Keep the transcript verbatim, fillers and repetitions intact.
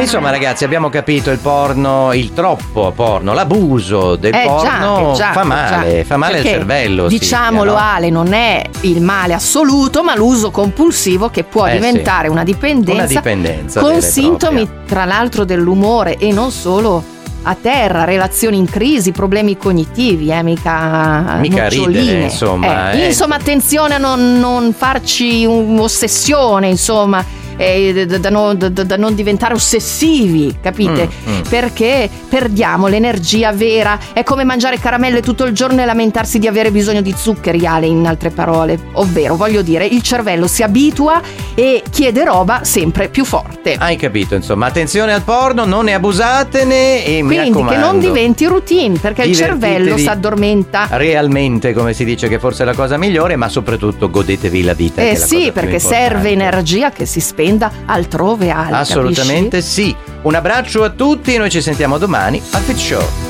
Insomma, ragazzi, abbiamo capito il porno, il troppo porno, l'abuso del eh, porno già, già, fa male, già. fa male Perché, al cervello. Diciamolo, Silvia, no? Ale, non è il male assoluto, ma l'uso compulsivo che può Eh, diventare sì. una dipendenza, Una dipendenza con vera e sintomi propria. tra l'altro dell'umore e non solo a terra, relazioni in crisi, problemi cognitivi, eh, mica Mica noccioline. ridere, insomma, Eh, eh. Insomma, attenzione a non, non farci un'ossessione, insomma. eh, da, da non, da, da non diventare ossessivi, capite? Mm, mm. Perché perdiamo l'energia vera. È come mangiare caramelle tutto il giorno e lamentarsi di avere bisogno di zuccheri, Ale, in altre parole. Ovvero, voglio dire, il cervello si abitua e chiede roba sempre più forte. Hai capito, insomma, attenzione al porno, non ne abusatene e mi Quindi raccomando, che non diventi routine, perché il cervello divertitevi si addormenta. realmente, come si dice, che forse è la cosa migliore, ma soprattutto godetevi la vita. Eh che è la sì, cosa più perché importante. serve energia che si spenda altrove, Ale, Assolutamente capisci? sì. Un abbraccio a tutti, noi ci sentiamo domani al Fit Show.